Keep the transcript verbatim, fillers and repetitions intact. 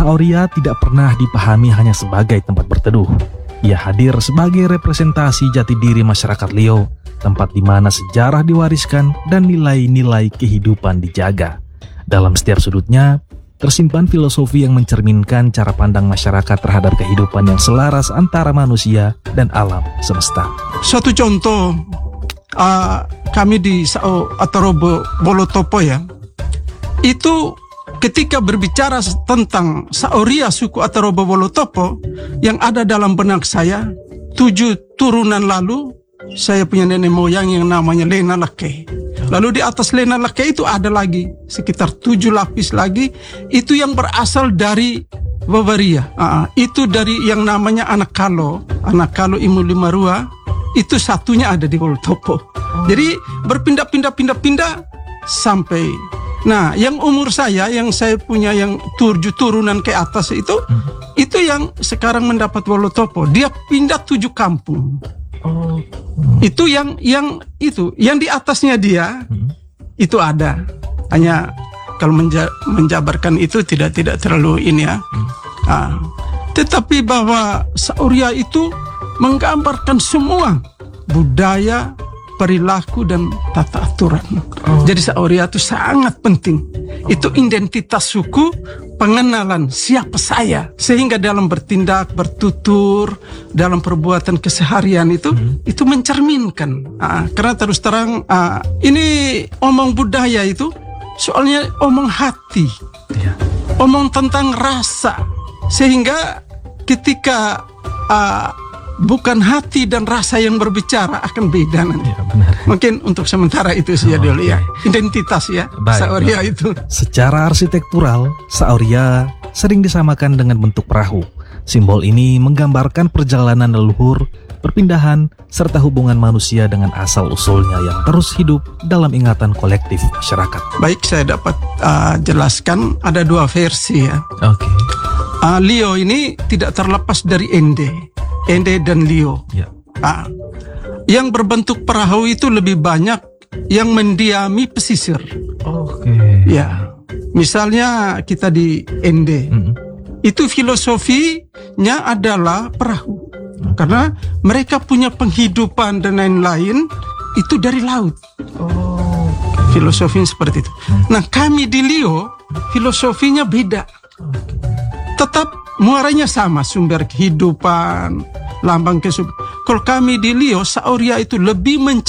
Saoria tidak pernah dipahami hanya sebagai tempat berteduh. Ia hadir sebagai representasi jati diri masyarakat Lio, tempat di mana sejarah diwariskan dan nilai-nilai kehidupan dijaga. Dalam setiap sudutnya, tersimpan filosofi yang mencerminkan cara pandang masyarakat terhadap kehidupan yang selaras antara manusia dan alam semesta. Suatu contoh, uh, kami di Sao Atarobo Bolotopo ya, itu ketika berbicara tentang Saoria suku Atarobo Bolotopo, yang ada dalam benak saya, tujuh turunan lalu, saya punya nenek moyang yang namanya Lena Lake. Lalu di atas Lena Lake itu ada lagi, sekitar tujuh lapis lagi, itu yang berasal dari Bavaria. Uh, itu dari yang namanya anak Kalo, anak Kalo Imu Limarua, itu satunya ada di Bolotopo. Jadi berpindah-pindah-pindah-pindah sampai... Nah, yang umur saya, yang saya punya yang tujuh turunan ke atas itu, hmm. itu yang sekarang mendapat Bolotopo. Dia pindah tujuh kampung. Oh. Hmm. Itu yang yang itu, yang di atasnya dia hmm. itu ada. Hanya kalau menja menjabarkan itu tidak tidak terlalu ini ya. Hmm. Nah, tetapi bahwa Saoria itu menggambarkan semua budaya, perilaku dan tata aturan. Oh. Jadi Saoria itu sangat penting. Oh. Itu identitas suku, pengenalan siapa saya. Sehingga dalam bertindak, bertutur, dalam perbuatan keseharian itu, hmm. itu mencerminkan. Uh, karena terus terang, uh, ini omong budaya itu, soalnya omong hati. Yeah. Omong tentang rasa. Sehingga ketika... Uh, bukan hati dan rasa yang berbicara akan beda nanti. Ya, benar. Mungkin untuk sementara itu saja oh, dulu okay. ya. Identitas ya, baik, Saoria baik. Itu. Secara arsitektural, Saoria sering disamakan dengan bentuk perahu. Simbol ini menggambarkan perjalanan leluhur, perpindahan, serta hubungan manusia dengan asal-usulnya yang terus hidup dalam ingatan kolektif masyarakat. Baik, saya dapat uh, jelaskan ada dua versi ya. Oke. Okay. Uh, Lio ini tidak terlepas dari Ende. Ende dan Lio. Ya. Ah, yang berbentuk perahu itu lebih banyak yang mendiami pesisir. Oke. Okay. Ya, misalnya kita di Ende, mm-hmm. itu filosofinya adalah perahu, mm-hmm. karena mereka punya penghidupan dan lain-lain itu dari laut. Oh. Okay. Filosofinya seperti itu. Mm-hmm. Nah, kami di Lio filosofinya beda. Okay. Tetap muaranya sama, sumber kehidupan, lambang kehidupan. Kalau kami di Lio, Saoria itu lebih